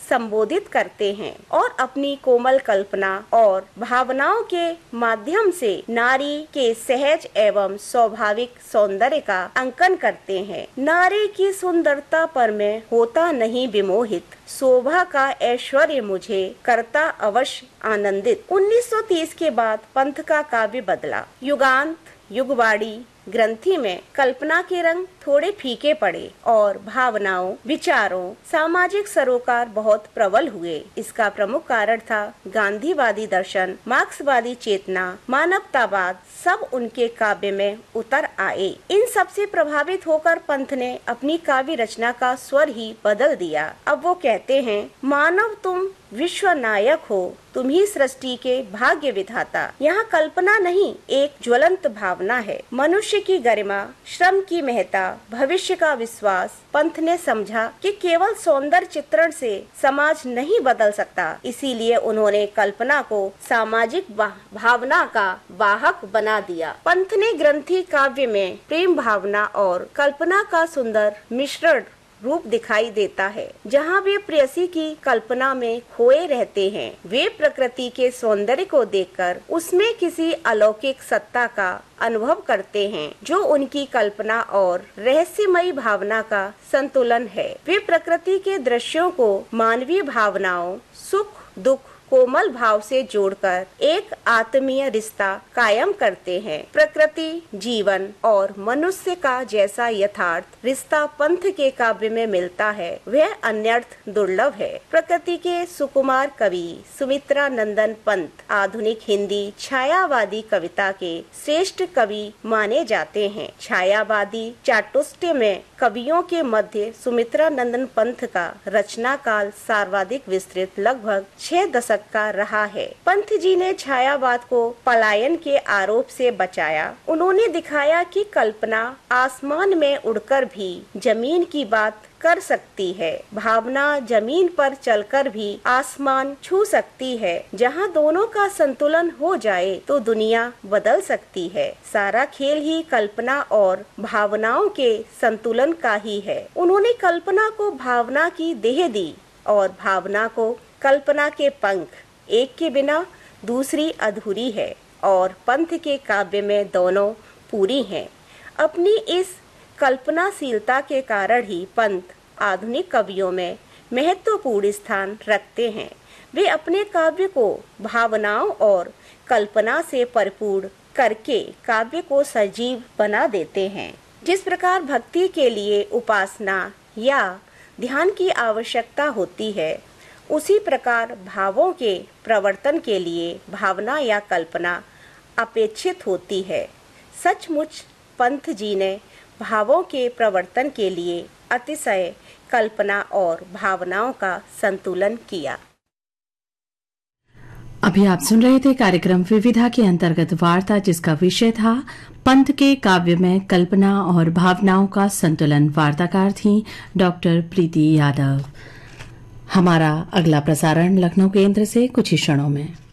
संबोधित करते हैं और अपनी कोमल कल्पना और भावनाओं के माध्यम से नारी के सहज एवं स्वाभाविक सौंदर्य का अंकन करते हैं। नारी की सुंदरता पर मैं होता नहीं विमोहित, शोभा का ऐश्वर्य मुझे करता अवश्य आनंदित। 1930 के बाद पंथ का काव्य बदला। युगांत युगवाड़ी ग्रंथि में कल्पना के रंग थोड़े फीके पड़े और भावनाओं, विचारों, सामाजिक सरोकार बहुत प्रबल हुए। इसका प्रमुख कारण था गांधीवादी दर्शन, मार्क्सवादी चेतना, मानवतावाद सब उनके काव्य में उतर आए। इन सब से प्रभावित होकर पंथ ने अपनी काव्य रचना का स्वर ही बदल दिया। अब वो कहते हैं, मानव तुम विश्व नायक हो, तुम ही सृष्टि के भाग्य विधाता। यहाँ कल्पना नहीं, एक ज्वलंत भावना है। मनुष्य की गरिमा, श्रम की महत्ता, भविष्य का विश्वास। पंथ ने समझा कि केवल सौंदर्य चित्रण से समाज नहीं बदल सकता, इसीलिए उन्होंने कल्पना को सामाजिक भावना का वाहक बना दिया। पंथ ने ग्रंथि काव्य में प्रेम भावना और कल्पना का सुंदर मिश्रण रूप दिखाई देता है। जहाँ वे प्रेयसी की कल्पना में खोए रहते हैं, वे प्रकृति के सौंदर्य को देखकर उसमें किसी अलौकिक सत्ता का अनुभव करते हैं, जो उनकी कल्पना और रहस्यमयी भावना का संतुलन है। वे प्रकृति के दृश्यों को मानवीय भावनाओं, सुख दुख, कोमल भाव से जोड़कर एक आत्मीय रिश्ता कायम करते हैं। प्रकृति, जीवन और मनुष्य का जैसा यथार्थ रिश्ता पंथ के काव्य में मिलता है, वह अन्यर्थ दुर्लभ है। प्रकृति के सुकुमार कवि सुमित्रा नंदन पंत आधुनिक हिंदी छायावादी कविता के श्रेष्ठ कवि माने जाते हैं। छायावादी चाटुष्य में कवियों के मध्य सुमित्रा नंदन पंत का रचना काल सर्वाधिक विस्तृत लगभग 6 दशक का रहा है। पंत जी ने छायावाद को पलायन के आरोप से बचाया। उन्होंने दिखाया कि कल्पना आसमान में उड़कर भी जमीन की बात कर सकती है, भावना जमीन पर चलकर भी आसमान छू सकती है। जहाँ दोनों का संतुलन हो जाए तो दुनिया बदल सकती है। सारा खेल ही कल्पना और भावनाओं के संतुलन का ही है। उन्होंने कल्पना को भावना की देह दी और भावना को कल्पना के पंख। एक के बिना दूसरी अधूरी है और पंथ के काव्य में दोनों पूरी हैं। अपनी इस कल्पनाशीलता के कारण ही पंत आधुनिक कवियों में महत्वपूर्ण स्थान रखते हैं। वे अपने काव्य को भावनाओं और कल्पना से परिपूर्ण करके काव्य को सजीव बना देते हैं। जिस प्रकार भक्ति के लिए उपासना या ध्यान की आवश्यकता होती है, उसी प्रकार भावों के प्रवर्तन के लिए भावना या कल्पना अपेक्षित होती है। सचमुच पंत जी ने भावों के प्रवर्तन के लिए अतिशय कल्पना और भावनाओं का संतुलन किया। अभी आप सुन रहे थे कार्यक्रम विविधा के अंतर्गत वार्ता, जिसका विषय था पंत के काव्य में कल्पना और भावनाओं का संतुलन। वार्ताकार थी डॉक्टर प्रीति यादव। हमारा अगला प्रसारण लखनऊ केंद्र से कुछ ही क्षणों में।